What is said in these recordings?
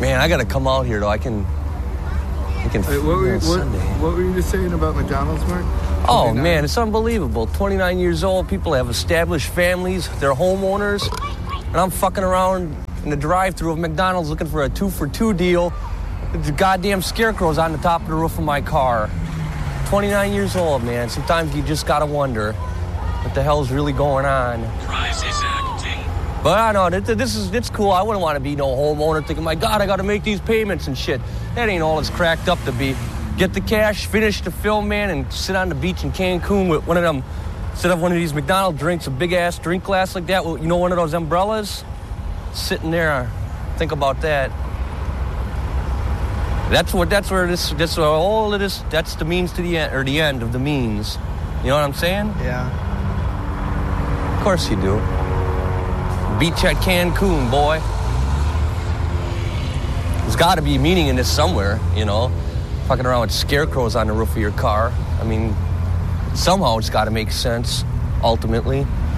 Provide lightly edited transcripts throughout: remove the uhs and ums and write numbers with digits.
Man, I gotta come out here though. I can. Wait, what were you just saying about McDonald's, Mark? Oh, man, it's unbelievable. 29 years old, people have established families, they're homeowners, and I'm fucking around in the drive-thru of McDonald's looking for a 2-for-2 deal. The goddamn scarecrow's on the top of the roof of my car. 29 years old, man. Sometimes you just gotta wonder what the hell's really going on. Crisis acting. But I know, it's cool. I wouldn't want to be no homeowner thinking, my God, I gotta make these payments and shit. That ain't all it's cracked up to be. Get the cash, finish the film, man, and sit on the beach in Cancun with one of them, instead of one of these McDonald's drinks, a big-ass drink glass like that, you know, one of those umbrellas? Sitting there, think about that. That's the means to the end, or the end of the means. You know what I'm saying? Yeah. Of course you do. Beach at Cancun, boy. There's got to be meaning in this somewhere, you know. Fucking around with scarecrows on the roof of your car. I mean, somehow it's got to make sense, ultimately.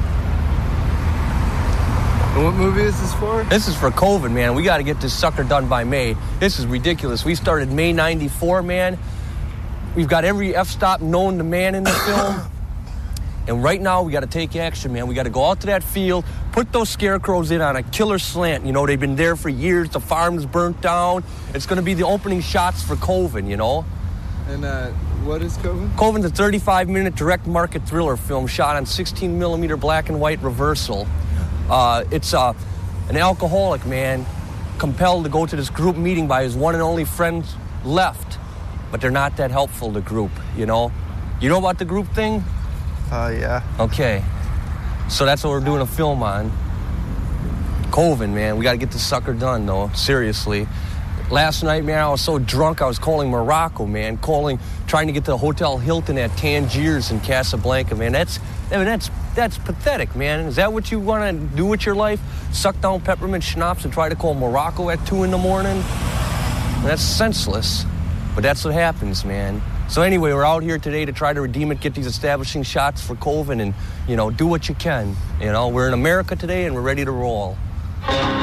And what movie is this for? This is for COVID, man. We got to get this sucker done by May. This is ridiculous. We started May 94, man. We've got every f-stop known to man in the film. And right now, we got to take action, man. We got to go out to that field, put those scarecrows in on a killer slant. You know, they've been there for years. The farm's burnt down. It's going to be the opening shots for Coven, you know? And what is Coven? Coven's a 35-minute direct market thriller film shot on 16mm black and white reversal. It's an alcoholic, man, compelled to go to this group meeting by his one and only friends left. But they're not that helpful, the group, you know? You know about the group thing? Yeah. Okay. So that's what we're doing a film on. Coven, man. We got to get this sucker done, though. Seriously. Last night, man, I was so drunk, I was calling Morocco, man. Trying to get to the Hotel Hilton at Tangiers in Casablanca, man. That's pathetic, man. Is that what you want to do with your life? Suck down peppermint schnapps and try to call Morocco at 2 in the morning? That's senseless. But that's what happens, man. So anyway, we're out here today to try to redeem it, get these establishing shots for Coven and, you know, do what you can. You know, we're in America today and we're ready to roll.